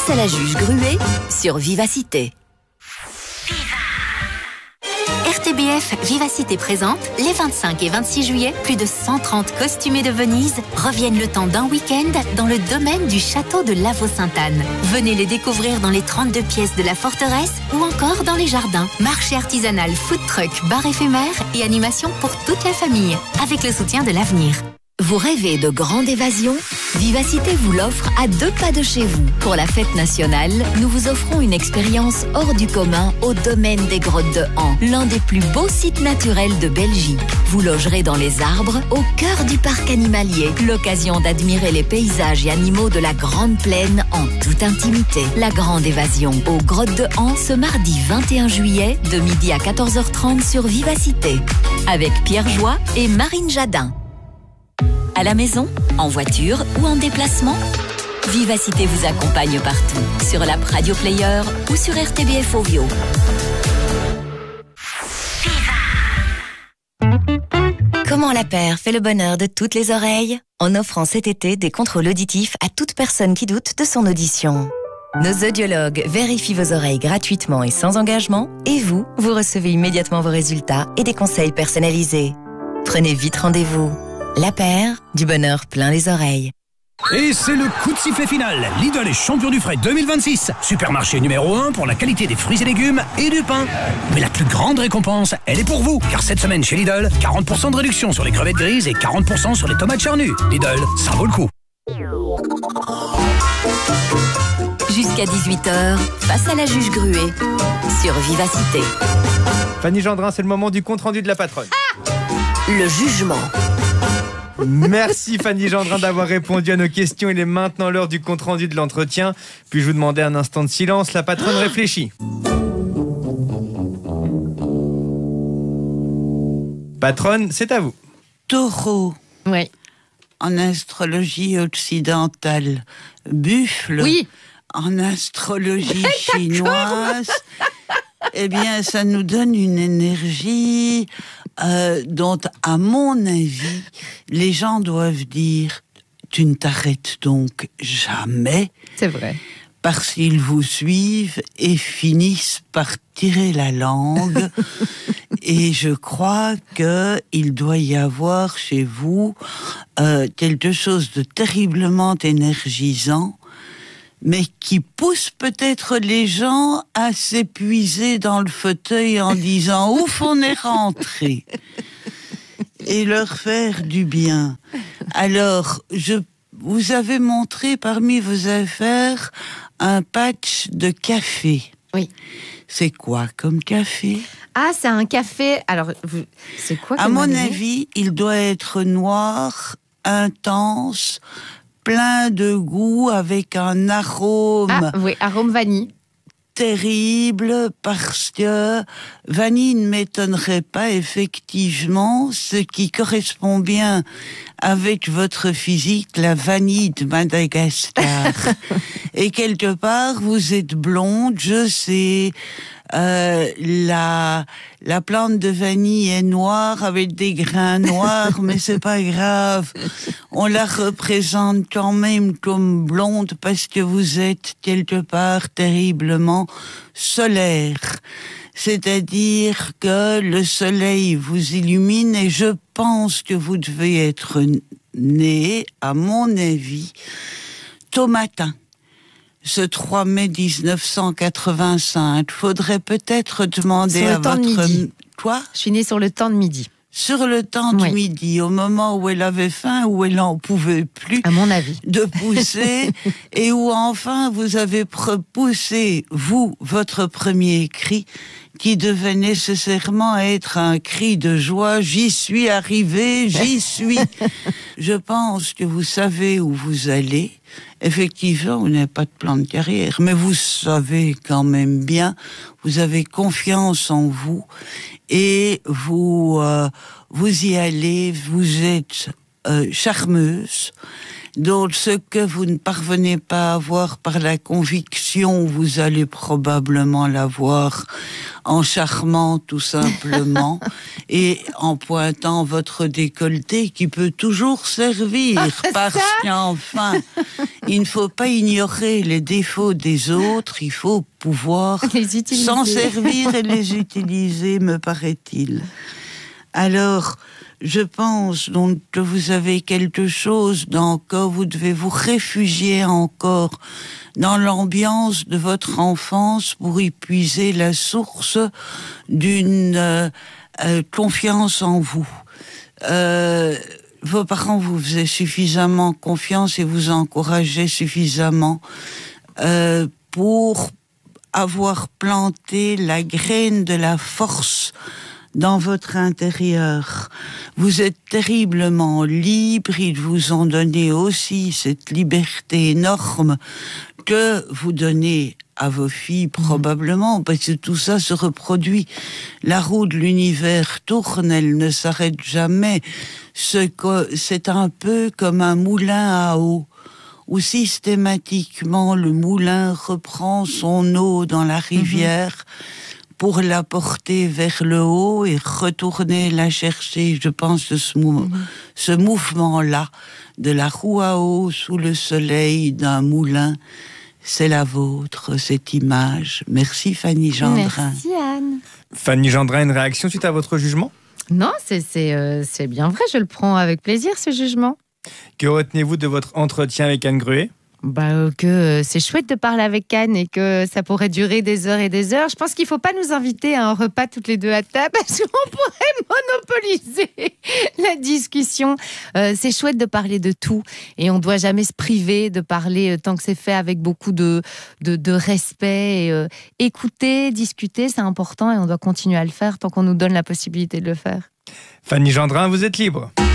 Face à la juge Gruet sur Vivacité. RTBF Vivacité présente, les 25 et 26 juillet, plus de 130 costumés de Venise reviennent le temps d'un week-end dans le domaine du château de Lavaux-Sainte-Anne. Venez les découvrir dans les 32 pièces de la forteresse ou encore dans les jardins. Marché artisanal, food truck, bar éphémère et animation pour toute la famille, avec le soutien de l'Avenir. Vous rêvez de grande évasion? Vivacité vous l'offre à 2 pas de chez vous. Pour la fête nationale, nous vous offrons une expérience hors du commun au domaine des Grottes de Han, l'un des plus beaux sites naturels de Belgique. Vous logerez dans les arbres, au cœur du parc animalier. L'occasion d'admirer les paysages et animaux de la Grande Plaine en toute intimité. La grande évasion aux Grottes de Han ce mardi 21 juillet, de midi à 14h30 sur Vivacité. Avec Pierre Joie et Marine Jadin. À la maison, en voiture ou en déplacement, Vivacité vous accompagne partout, sur l'app Radio Player ou sur RTBF Ovio. Comment la paire fait le bonheur de toutes les oreilles? En offrant cet été des contrôles auditifs à toute personne qui doute de son audition. Nos audiologues vérifient vos oreilles gratuitement et sans engagement, et vous recevez immédiatement vos résultats et des conseils personnalisés. Prenez vite rendez-vous. La paire, du bonheur plein les oreilles. Et c'est le coup de sifflet final. Lidl est champion du frais 2026. Supermarché numéro 1 pour la qualité des fruits et légumes et du pain. Mais la plus grande récompense, elle est pour vous. Car cette semaine chez Lidl, 40% de réduction sur les crevettes grises et 40% sur les tomates charnues. Lidl, ça vaut le coup. Jusqu'à 18h, face à la juge Gruet, sur Vivacité. Fanny Gendrin, c'est le moment du compte-rendu de la patronne. Le jugement. Merci Fanny Gendrin d'avoir répondu à nos questions. Il est maintenant l'heure du compte-rendu de l'entretien. Puis-je vous demander un instant de silence? La patronne réfléchit. Patronne, c'est à vous. Taureau. Oui. En astrologie occidentale. Buffle. Oui. En astrologie chinoise. Eh bien, ça nous donne une énergie dont, à mon avis, les gens doivent dire « Tu ne t'arrêtes donc jamais ». C'est vrai. Parce qu'ils vous suivent et finissent par tirer la langue. Et je crois qu'il doit y avoir chez vous quelque chose de terriblement énergisant, mais qui pousse peut-être les gens à s'épuiser dans le fauteuil en disant « Ouf, on est rentré !» et leur faire du bien. Alors, vous avez montré parmi vos affaires un patch de café. Oui. C'est quoi comme café? Ah, c'est un café... Alors, c'est quoi À mon avis, il doit être noir, intense, plein de goût, avec un arôme... Ah oui, arôme vanille. Terrible, parce que vanille ne m'étonnerait pas, effectivement, ce qui correspond bien avec votre physique, la vanille de Madagascar. Et quelque part, vous êtes blonde, je sais... la plante de vanille est noire avec des grains noirs, mais c'est pas grave. On la représente quand même comme blonde parce que vous êtes quelque part terriblement solaire. C'est-à-dire que le soleil vous illumine et je pense que vous devez être né, à mon avis, tôt matin. Ce 3 mai 1985, faudrait peut-être demander à votre... Quoi? Je suis née sur le temps de midi. Sur le temps de midi, au moment où elle avait faim, où elle n'en pouvait plus, à mon avis, de pousser, et où enfin vous avez poussé, vous, votre premier cri, qui devait nécessairement être un cri de joie. J'y suis arrivé, j'y suis. Je pense que vous savez où vous allez. Effectivement, vous n'avez pas de plan de carrière, mais vous savez quand même bien, vous avez confiance en vous et vous y allez, vous êtes charmeuse, dont ce que vous ne parvenez pas à voir par la conviction, vous allez probablement l'avoir en charmant tout simplement et en pointant votre décolleté qui peut toujours servir, parce qu'enfin, il ne faut pas ignorer les défauts des autres, il faut pouvoir s'en servir et les utiliser, me paraît-il. Alors, je pense donc que vous avez quelque chose d'encore, vous devez vous réfugier encore dans l'ambiance de votre enfance pour y puiser la source d'une confiance en vous. Vos parents vous faisaient suffisamment confiance et vous encourageaient suffisamment pour avoir planté la graine de la force dans votre intérieur. Vous êtes terriblement libre, ils vous ont donné aussi cette liberté énorme que vous donnez à vos filles probablement, parce que tout ça se reproduit. La roue de l'univers tourne, elle ne s'arrête jamais. C'est un peu comme un moulin à eau, où systématiquement le moulin reprend son eau dans la rivière, pour la porter vers le haut et retourner la chercher. Je pense que ce mouvement-là, de la roue à eau sous le soleil d'un moulin, c'est la vôtre, cette image. Merci Fanny Gendrin. Merci Anne. Fanny Gendrin, une réaction suite à votre jugement ? Non, c'est bien vrai, je le prends avec plaisir ce jugement. Que retenez-vous de votre entretien avec Anne Gruet ? Que c'est chouette de parler avec Anne et que ça pourrait durer des heures et des heures. Je pense qu'il ne faut pas nous inviter à un repas toutes les deux à table parce qu'on pourrait monopoliser la discussion. C'est chouette de parler de tout et on ne doit jamais se priver de parler tant que c'est fait avec beaucoup de respect. Et, écouter, discuter, c'est important et on doit continuer à le faire tant qu'on nous donne la possibilité de le faire. Fanny Gendrin, vous êtes libre.